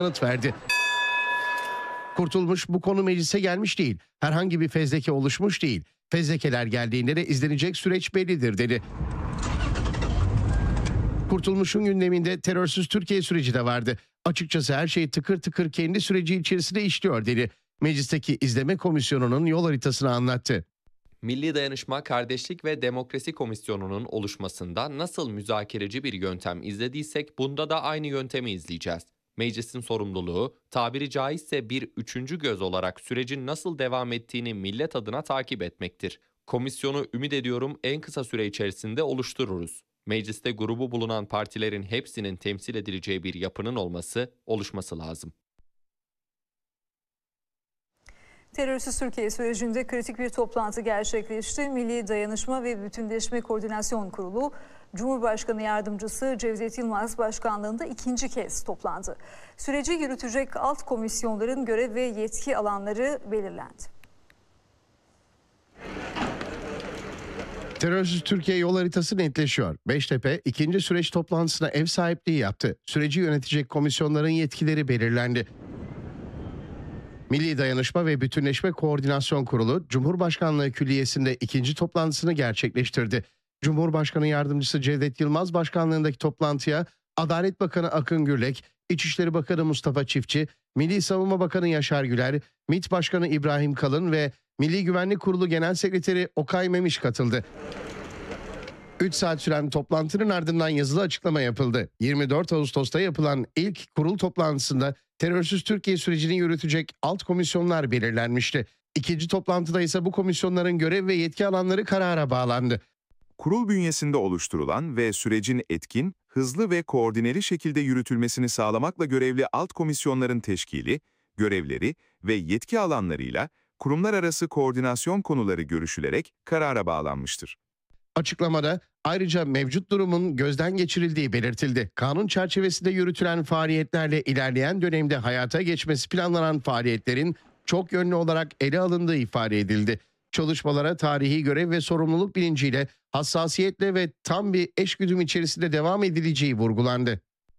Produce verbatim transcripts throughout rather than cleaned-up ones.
yanıt verdi. Kurtulmuş bu konu meclise gelmiş değil. Herhangi bir fezleke oluşmuş değil. Fezlekeler geldiğinde de izlenecek süreç bellidir dedi. Kurtulmuş'un gündeminde terörsüz Türkiye süreci de vardı. Açıkçası her şey tıkır tıkır kendi süreci içerisinde işliyor dedi. Meclisteki izleme komisyonunun yol haritasını anlattı. Milli Dayanışma, Kardeşlik ve Demokrasi Komisyonu'nun oluşmasında nasıl müzakereci bir yöntem izlediysek bunda da aynı yöntemi izleyeceğiz. Meclisin sorumluluğu, tabiri caizse bir üçüncü göz olarak sürecin nasıl devam ettiğini millet adına takip etmektir. Komisyonu ümit ediyorum en kısa süre içerisinde oluştururuz. Mecliste grubu bulunan partilerin hepsinin temsil edileceği bir yapının olması, oluşması lazım. Terörsüz Türkiye sürecinde kritik bir toplantı gerçekleşti. Milli Dayanışma ve Bütünleşme Koordinasyon Kurulu, Cumhurbaşkanı Yardımcısı Cevdet Yılmaz başkanlığında ikinci kez toplandı. Süreci yürütecek alt komisyonların görev ve yetki alanları belirlendi. Terörsüz Türkiye yol haritası netleşiyor. Beştepe ikinci süreç toplantısına ev sahipliği yaptı. Süreci yönetecek komisyonların yetkileri belirlendi. Milli Dayanışma ve Bütünleşme Koordinasyon Kurulu, Cumhurbaşkanlığı Külliyesi'nde ikinci toplantısını gerçekleştirdi. Cumhurbaşkanı Yardımcısı Cevdet Yılmaz başkanlığındaki toplantıya Adalet Bakanı Akın Gürlek, İçişleri Bakanı Mustafa Çiftçi, Milli Savunma Bakanı Yaşar Güler, MİT Başkanı İbrahim Kalın ve Milli Güvenlik Kurulu Genel Sekreteri Okay Memiş katıldı. üç saat süren toplantının ardından yazılı açıklama yapıldı. yirmi dört Ağustos'ta yapılan ilk kurul toplantısında terörsüz Türkiye sürecini yürütecek alt komisyonlar belirlenmişti. İkinci toplantıda ise bu komisyonların görev ve yetki alanları karara bağlandı. Kurul bünyesinde oluşturulan ve sürecin etkin, hızlı ve koordineli şekilde yürütülmesini sağlamakla görevli alt komisyonların teşkili, görevleri ve yetki alanlarıyla kurumlar arası koordinasyon konuları görüşülerek karara bağlanmıştır. Açıklamada ayrıca mevcut durumun gözden geçirildiği belirtildi. Kanun çerçevesinde yürütülen faaliyetlerle ilerleyen dönemde hayata geçmesi planlanan faaliyetlerin çok yönlü olarak ele alındığı ifade edildi. Çalışmalara tarihi görev ve sorumluluk bilinciyle, hassasiyetle ve tam bir eşgüdüm içerisinde devam edileceği vurgulandı.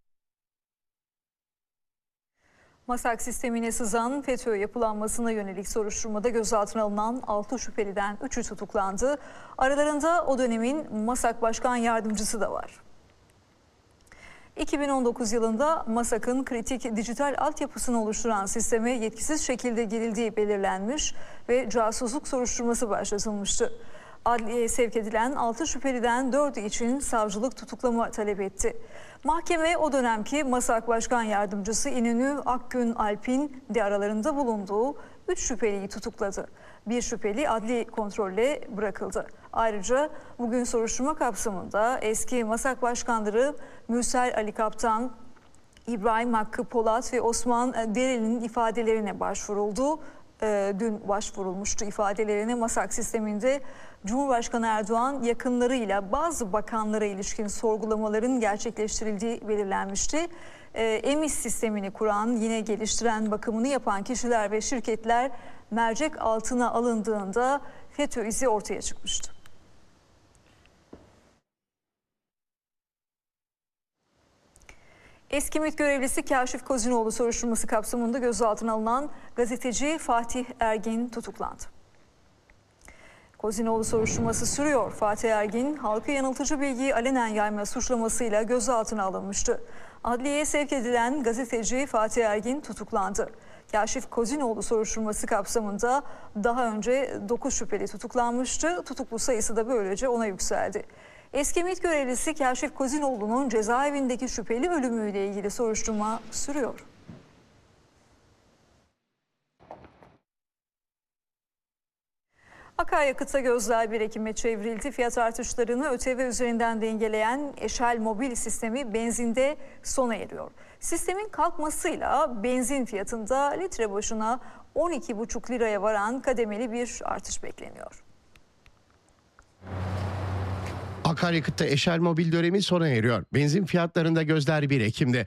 MASAK sistemine sızan FETÖ yapılanmasına yönelik soruşturmada gözaltına alınan altı şüpheliden üçü tutuklandı. Aralarında o dönemin MASAK Başkan Yardımcısı da var. iki bin on dokuz yılında MASAK'ın kritik dijital altyapısını oluşturan sisteme yetkisiz şekilde girildiği belirlenmiş ve casusluk soruşturması başlatılmıştı. Adliyeye sevk edilen altı şüpheliden dördü için savcılık tutuklama talep etti. Mahkeme o dönemki MASAK Başkan Yardımcısı İnönü Akgün Alp'in de aralarında bulunduğu üç şüpheliyi tutukladı. Bir şüpheli adli kontrolle bırakıldı. Ayrıca bugün soruşturma kapsamında eski MASAK başkanları Mürsel Ali Kaptan, İbrahim Hakkı Polat ve Osman Dereli'nin ifadelerine başvuruldu. Dün başvurulmuştu ifadelerine. MASAK sisteminde Cumhurbaşkanı Erdoğan yakınlarıyla bazı bakanlara ilişkin sorgulamaların gerçekleştirildiği belirlenmişti. EMİS sistemini kuran, yine geliştiren, bakımını yapan kişiler ve şirketler mercek altına alındığında FETÖ izi ortaya çıkmıştı. Eski MİT görevlisi Kaşif Kozinoğlu soruşturması kapsamında gözaltına alınan gazeteci Fatih Ergin tutuklandı. Kozinoğlu soruşturması sürüyor. Fatih Ergin, halkı yanıltıcı bilgiyi alenen yayma suçlamasıyla gözaltına alınmıştı. Adliyeye sevk edilen gazeteci Fatih Ergin tutuklandı. Kaşif Kozinoğlu soruşturması kapsamında daha önce dokuz şüpheli tutuklanmıştı. Tutuklu sayısı da böylece ona yükseldi. Eski MİT görevlisi Kaşif Kozinoğlu'nun cezaevindeki şüpheli ölümüyle ilgili soruşturma sürüyor. Akaryakıtta gözler bir Ekim'e çevrildi. Fiyat artışlarını ÖTV üzerinden dengeleyen Eşel Mobil sistemi benzinde sona eriyor. Sistemin kalkmasıyla benzin fiyatında litre başına on iki buçuk liraya varan kademeli bir artış bekleniyor. Akaryakıtta Eşel Mobil dönemi sona eriyor. Benzin fiyatlarında gözler bir Ekim'de.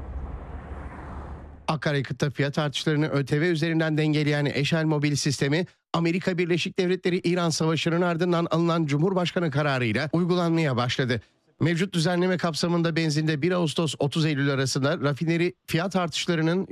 Akaryakıtta fiyat artışlarını ÖTV üzerinden dengeleyen Eşel Mobil sistemi, Amerika Birleşik Devletleri İran Savaşı'nın ardından alınan Cumhurbaşkanı kararıyla uygulanmaya başladı. Mevcut düzenleme kapsamında benzinde bir Ağustos otuz Eylül arasında rafineri fiyat artışlarının